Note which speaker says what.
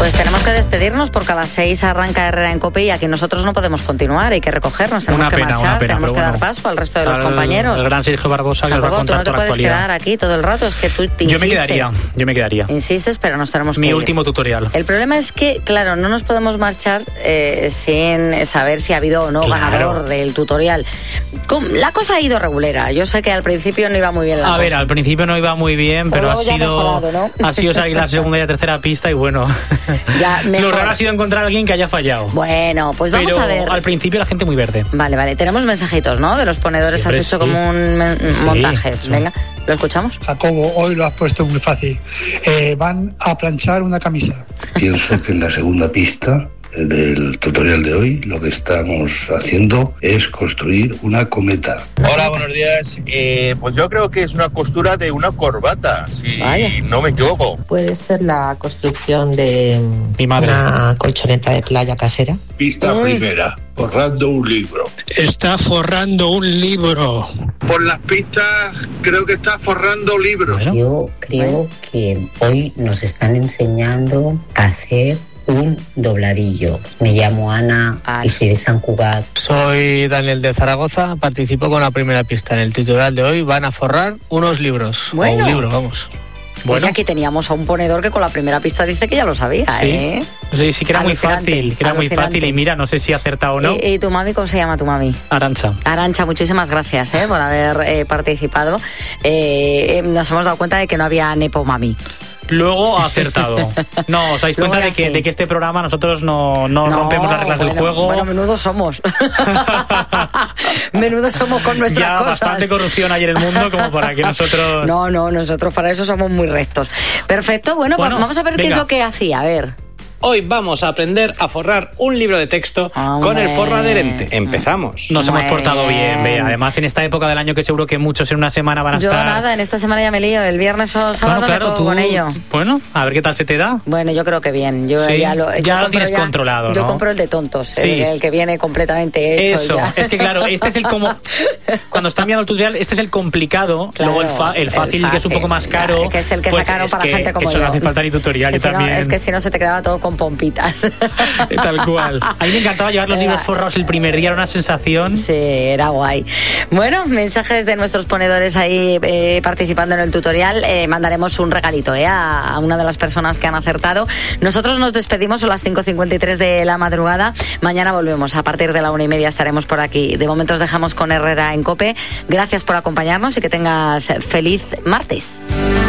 Speaker 1: Pues tenemos que despedirnos porque a las 6 arranca Herrera en COPE y aquí nosotros no podemos continuar, hay que recogernos, tenemos que marchar, tenemos que dar paso al resto de los compañeros.
Speaker 2: El gran Sergio Barbosa que nos va a contar toda la actualidad.
Speaker 1: Tú no te puedes quedar aquí todo el rato, es que tú te insistes.
Speaker 2: Yo me quedaría.
Speaker 1: Insistes, pero nos tenemos que
Speaker 2: Mi
Speaker 1: ir.
Speaker 2: último tutorial.
Speaker 1: El problema es que, claro, no nos podemos marchar sin saber si ha habido o no ganador del tutorial. La cosa ha ido regulera. Yo sé que al principio no iba muy bien.
Speaker 2: A ver, al principio no iba muy bien, pero ha sido salir la segunda y la tercera pista y bueno, lo raro ha sido encontrar a alguien que haya fallado.
Speaker 1: Bueno, pues vamos a ver.
Speaker 2: Al principio la gente muy verde.
Speaker 1: Vale. Tenemos mensajitos, ¿no? De los ponedores. Siempre has hecho como un montaje. Sí. Venga, ¿lo escuchamos?
Speaker 3: Jacobo, hoy lo has puesto muy fácil. Van a planchar una camisa.
Speaker 4: Pienso que en la segunda pista del tutorial de hoy lo que estamos haciendo es construir una cometa.
Speaker 5: Hola, buenos días. Pues yo creo que es una costura de una corbata, si no me equivoco.
Speaker 6: Puede ser la construcción de una colchoneta de playa casera.
Speaker 4: Pista primera, forrando un libro.
Speaker 3: Está forrando un libro.
Speaker 4: Por las pistas creo que está forrando libros.
Speaker 7: Yo creo que hoy nos están enseñando a hacer un dobladillo. Me llamo Ana y soy de Sant Cugat.
Speaker 8: Soy Daniel de Zaragoza, participo con la primera pista. En el tutorial de hoy van a forrar unos libros.
Speaker 1: Bueno.
Speaker 8: O un libro, vamos.
Speaker 1: Pues aquí teníamos a un ponedor que con la primera pista dice que ya lo sabía, ¿eh?
Speaker 2: Sí, que era muy fácil y mira, no sé si ha acertado o no.
Speaker 1: ¿Y tu mami, cómo se llama tu mami?
Speaker 2: Arancha,
Speaker 1: muchísimas gracias por haber participado. Nos hemos dado cuenta de que no había Nepo Mami.
Speaker 2: Luego ha acertado. No, os dais cuenta de que este programa nosotros no rompemos las reglas del juego.
Speaker 1: Bueno, menudos somos. Menudos somos con nuestras cosas.
Speaker 2: Bastante corrupción hay en el mundo como para que nosotros...
Speaker 1: No, nosotros para eso somos muy rectos. Perfecto, bueno, vamos a ver qué es lo que hacía, a ver.
Speaker 9: Hoy vamos a aprender a forrar un libro de texto con el forro adherente. Empezamos.
Speaker 2: Nos hemos portado bien, Bea. Además, en esta época del año que seguro que muchos en una semana van a estar...
Speaker 1: Yo nada, en esta semana ya me lío. El viernes o sábado me pongo con ello.
Speaker 2: Bueno, a ver qué tal se te da.
Speaker 1: Bueno, yo creo que bien. Yo
Speaker 2: ya lo tienes controlado, ¿no?
Speaker 1: Yo compro el de tontos, el que viene completamente hecho.
Speaker 2: Eso, ya. Es que claro, este es el como... Cuando está enviando el tutorial, este es el complicado, claro, luego el fácil, que es un poco más caro.
Speaker 1: Que es el que es caro para gente como yo.
Speaker 2: Eso no hace falta ni tutorial, yo también.
Speaker 1: Es que si no se te quedaba todo con pompitas.
Speaker 2: Tal cual. A mí me encantaba llevar los libros forrados el primer día, era una sensación.
Speaker 1: Sí, era guay. Bueno, mensajes de nuestros ponedores ahí participando en el tutorial. Mandaremos un regalito a una de las personas que han acertado. Nosotros nos despedimos a las 5:53 de la madrugada. Mañana volvemos, a partir de la 1:30 estaremos por aquí. De momento os dejamos con Herrera en COPE. Gracias por acompañarnos y que tengas feliz martes.